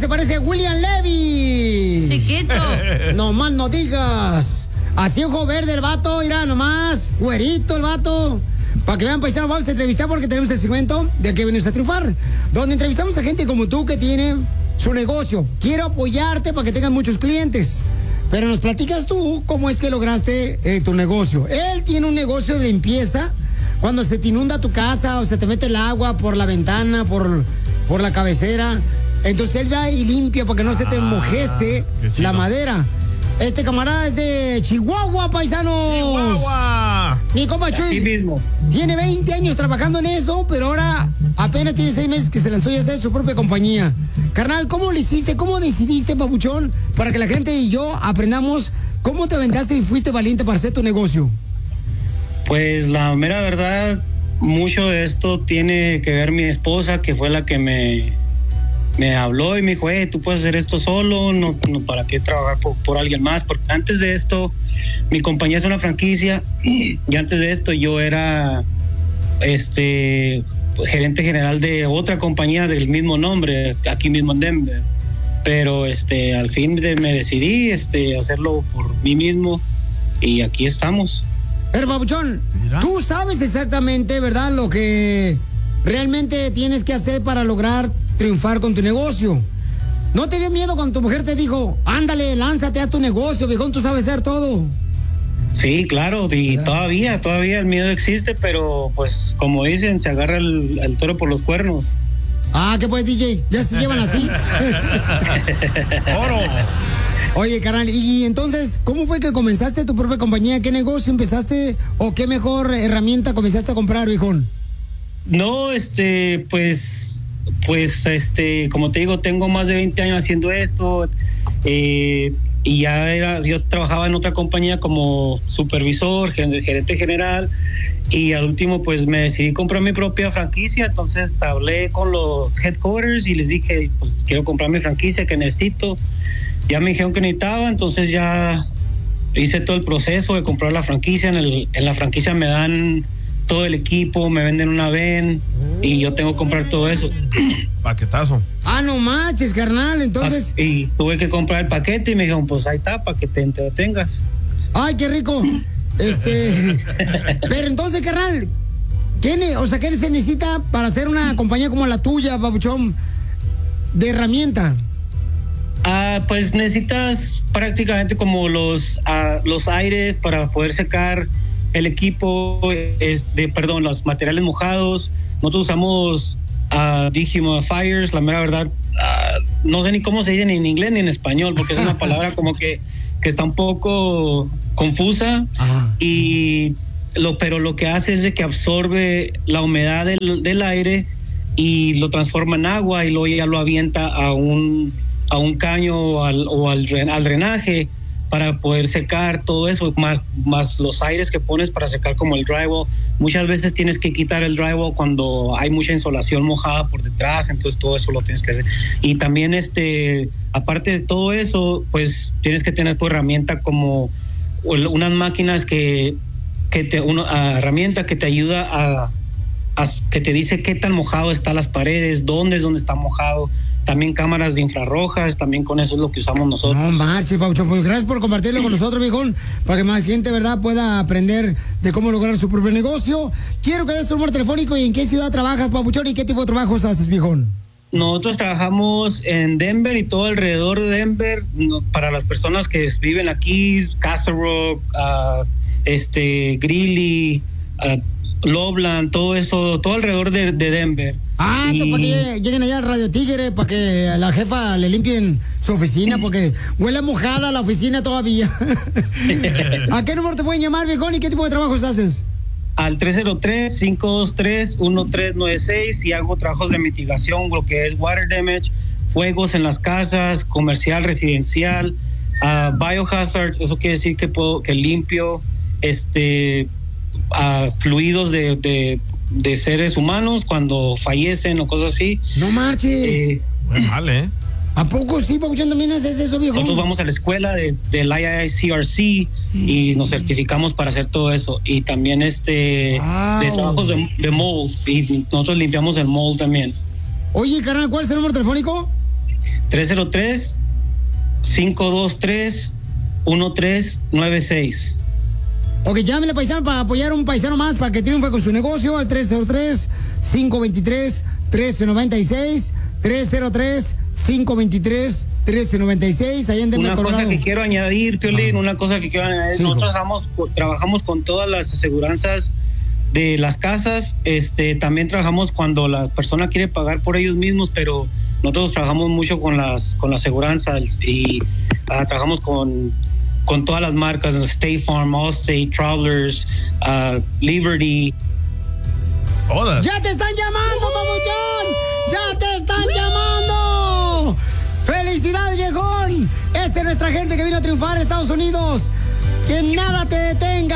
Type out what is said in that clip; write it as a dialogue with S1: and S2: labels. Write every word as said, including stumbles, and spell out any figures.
S1: parece a William Levy.
S2: Chiquito.
S1: No más no digas. Así ojo verde el vato, mira nomás. Güerito el vato. Para que vean, paisanos, vamos a entrevistar porque tenemos el segmento de que venimos a triunfar, donde entrevistamos a gente como tú que tiene su negocio. Quiero apoyarte para que tengas muchos clientes. Pero nos platicas tú cómo es que lograste eh, tu negocio. Él tiene un negocio de limpieza. Cuando se te inunda tu casa o se te mete el agua por la ventana, por, por la cabecera, entonces él va y limpia para que no ah, se te mojece la madera. Este camarada es de Chihuahua, paisanos.
S3: Chihuahua.
S1: Mi compa Chuy tiene veinte años trabajando en eso, pero ahora apenas tiene seis meses que se lanzó ya a hacer su propia compañía. Carnal, ¿cómo lo hiciste? ¿Cómo decidiste, papuchón? Para que la gente y yo aprendamos cómo te aventaste y fuiste valiente para hacer tu negocio.
S4: Pues la mera verdad, mucho de esto tiene que ver mi esposa, que fue la que me, me habló y me dijo, hey, tú puedes hacer esto solo, no, no para qué trabajar por, por alguien más, porque antes de esto, mi compañía es una franquicia y antes de esto yo era este gerente general de otra compañía del mismo nombre, aquí mismo en Denver, pero este al fin de, me decidí este hacerlo por mí mismo y aquí estamos.
S1: Pero, papuchón, tú sabes exactamente, ¿verdad?, lo que realmente tienes que hacer para lograr triunfar con tu negocio. ¿No te dio miedo cuando tu mujer te dijo, ándale, lánzate, haz tu negocio, viejón, tú sabes hacer todo?
S4: Sí, claro, y ¿sí? todavía, todavía el miedo existe, pero pues como dicen, se agarra el, el toro por los cuernos.
S1: Ah, ¿qué pues, D J? ¿Ya se llevan así?
S3: ¡Oro!
S1: Oye, carnal, y entonces, ¿cómo fue que comenzaste tu propia compañía? ¿Qué negocio empezaste o qué mejor herramienta comenzaste a comprar, viejón?
S4: No, este, pues, pues, este, como te digo, tengo más de veinte años haciendo esto, eh, y ya era, yo trabajaba en otra compañía como supervisor, gerente general, y al último, pues, me decidí comprar mi propia franquicia, entonces hablé con los headquarters y les dije, pues, quiero comprar mi franquicia que necesito. Ya me dijeron que necesitaba, entonces ya hice todo el proceso de comprar la franquicia. En, el, en la franquicia me dan todo el equipo, me venden una van y yo tengo que comprar todo eso.
S3: Paquetazo.
S1: Ah, no manches, carnal, entonces...
S4: Y tuve que comprar el paquete y me dijeron, pues ahí está, para que te entretengas.
S1: Ay, qué rico. Este... Pero entonces, carnal, ¿qué, ne- o sea, ¿qué se necesita para hacer una compañía como la tuya, papuchón, de herramienta?
S4: Ah, pues necesitas prácticamente como los uh, los aires para poder secar el equipo, es de, perdón, los materiales mojados. Nosotros usamos uh, dehumidifiers, la mera verdad, uh, no sé ni cómo se dice ni en inglés ni en español, porque es una palabra como que, que está un poco confusa. Ajá. y lo pero lo que hace es de que absorbe la humedad del, del aire y lo transforma en agua y luego ya lo avienta a un a un caño o al, o al, al drenaje para poder secar todo eso, más, más los aires que pones para secar como el drywall. Muchas veces tienes que quitar el drywall cuando hay mucha insolación mojada por detrás, entonces todo eso lo tienes que hacer. Y también, este, aparte de todo eso, pues tienes que tener tu herramienta como unas máquinas que, que te, una herramienta que te ayuda a, a, que te dice qué tan mojado están las paredes, dónde es donde está mojado. También cámaras de infrarrojas, también con eso es lo que usamos nosotros.
S1: No marches, Paucho, pues gracias por compartirlo con nosotros, viejón, para que más gente, ¿verdad?, pueda aprender de cómo lograr su propio negocio. Quiero que des tu número telefónico y en qué ciudad trabajas, Papuchón, y qué tipo de trabajos haces, viejón.
S4: Nosotros trabajamos en Denver y todo alrededor de Denver. Para las personas que viven aquí, Castle Rock, uh, este, Greeley, uh, Loveland, todo eso, todo alrededor de, de Denver.
S1: Ah, y... para que lleguen allá al Radio Tigre, para que a la jefa le limpien su oficina, porque huele mojada la oficina todavía. ¿A qué número te pueden llamar, viejón, y qué tipo de trabajos haces?
S4: Al tres cero tres, cinco dos tres, uno tres nueve seis y hago trabajos de mitigación, lo que es water damage, fuegos en las casas, comercial, residencial, uh, biohazards, eso quiere decir que puedo, que limpio este uh, fluidos de, de de seres humanos cuando fallecen o cosas así.
S1: No marches.
S4: Eh,
S3: Muy mal, ¿eh?
S1: ¿A poco sí, Papuchón, también haces eso, viejo?
S4: Nosotros vamos a la escuela de, del I I C R C y nos certificamos para hacer todo eso. Y también este wow. de trabajos de, de mold. Y nosotros limpiamos el mold también.
S1: Oye, carnal, ¿cuál es el número telefónico?
S4: tres cero tres, cinco dos tres, uno tres nueve seis.
S1: Ok, llámenle, paisano, para apoyar a un paisano más para que triunfe con su negocio al tres cero tres, cinco dos tres, uno tres nueve seis. tres cero tres, cinco dos tres, uno tres nueve seis. Ahí en Denver,
S4: Una
S1: Colorado.
S4: cosa que quiero añadir, Piolín,
S1: ah.
S4: una cosa que quiero añadir.
S1: Sí,
S4: Nosotros
S1: hijo.
S4: trabajamos, trabajamos con todas las aseguranzas de las casas. Este, también trabajamos cuando la persona quiere pagar por ellos mismos, pero nosotros trabajamos mucho con las con las aseguranzas y uh, trabajamos con con todas las marcas, State Farm, Allstate, Travelers, uh, Liberty.
S3: Todas.
S1: ¡Ya te están llamando, papuchón! ¡Ya te están llamando! ¡Felicidades, viejón! Esta es nuestra gente que vino a triunfar en Estados Unidos. Que nada te detenga.